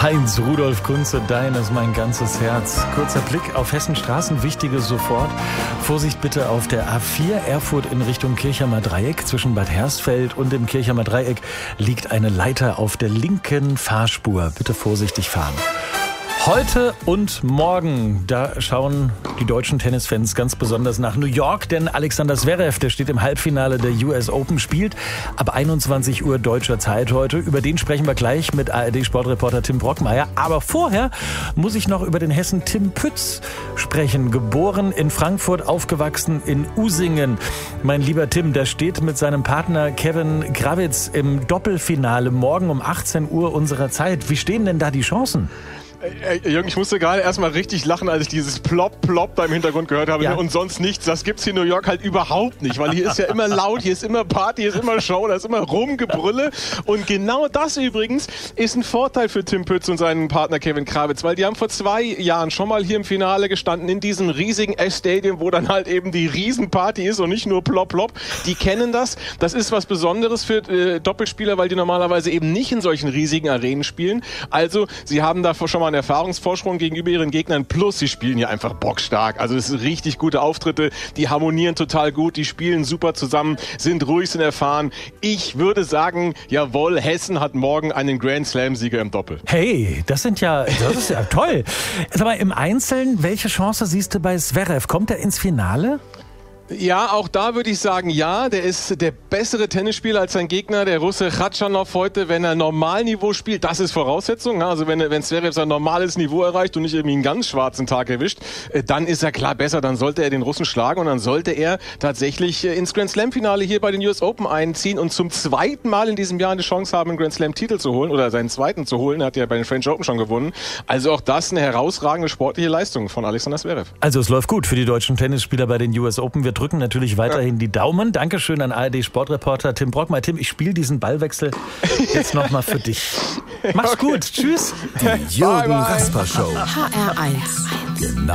Heinz Rudolf Kunze, dein ist mein ganzes Herz. Kurzer Blick auf Hessens Straßen, Wichtiges sofort. Vorsicht bitte auf der A4 Erfurt in Richtung Kirchheimer Dreieck. Zwischen Bad Hersfeld und dem Kirchheimer Dreieck liegt eine Leiter auf der linken Fahrspur. Bitte vorsichtig fahren. Heute und morgen, da schauen die deutschen Tennisfans ganz besonders nach New York, denn Alexander Zverev, der steht im Halbfinale der US Open, spielt ab 21 Uhr deutscher Zeit heute. Über den sprechen wir gleich mit ARD-Sportreporter Tim Brockmeier. Aber vorher muss ich noch über den Hessen Tim Pütz sprechen. Geboren in Frankfurt, aufgewachsen in Usingen. Mein lieber Tim, der steht mit seinem Partner Kevin Krawitz im Doppelfinale morgen um 18 Uhr unserer Zeit. Wie stehen denn da die Chancen? Jürgen, ich musste gerade erstmal richtig lachen, als ich dieses Plop, Plop da im Hintergrund gehört habe. Ja. Und sonst nichts. Das gibt's hier in New York halt überhaupt nicht. Weil hier ist ja immer laut, hier ist immer Party, hier ist immer Show, da ist immer Rumgebrülle. Und genau das übrigens ist ein Vorteil für Tim Pütz und seinen Partner Kevin Krawitz. Weil die haben vor 2 Jahren schon mal hier im Finale gestanden, in diesem riesigen S-Stadium, wo dann halt eben die Riesenparty ist und nicht nur Plop, Plop. Die kennen das. Das ist was Besonderes für Doppelspieler, weil die normalerweise eben nicht in solchen riesigen Arenen spielen. Also, sie haben da schon mal einen Erfahrungsvorsprung gegenüber ihren Gegnern, plus sie spielen hier einfach bockstark. Also es sind richtig gute Auftritte, die harmonieren total gut, die spielen super zusammen, sind ruhig, sind erfahren. Ich würde sagen, jawohl, Hessen hat morgen einen Grand Slam-Sieger im Doppel. Hey, das ist ja toll. Sag mal, im Einzelnen, welche Chance siehst du bei Zverev? Kommt er ins Finale? Ja, auch da würde ich sagen, ja, der ist der bessere Tennisspieler als sein Gegner, der Russe Khachanov heute, wenn er Normalniveau spielt, das ist Voraussetzung. Also wenn Zverev sein normales Niveau erreicht und nicht irgendwie einen ganz schwarzen Tag erwischt, dann ist er klar besser, dann sollte er den Russen schlagen und dann sollte er tatsächlich ins Grand Slam Finale hier bei den US Open einziehen und zum 2. Mal in diesem Jahr eine Chance haben, einen Grand Slam Titel zu holen oder seinen 2. zu holen. Er hat ja bei den French Open schon gewonnen. Also auch das eine herausragende sportliche Leistung von Alexander Zverev. Also es läuft gut für die deutschen Tennisspieler bei den US Open. Wir drücken natürlich weiterhin die Daumen. Dankeschön an ARD-Sportreporter Tim Brockmeier. Tim, ich spiele diesen Ballwechsel jetzt nochmal für dich. Mach's gut. Tschüss. Die Jürgen Rasper Show. HR1.